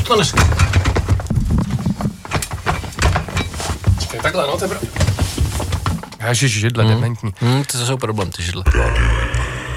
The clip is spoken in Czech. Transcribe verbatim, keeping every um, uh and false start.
to dneska. Čekaj, takhle, no, to je pravda. Ježiš, židle, mm. dementní. Mm, to jsou problém, ty židle.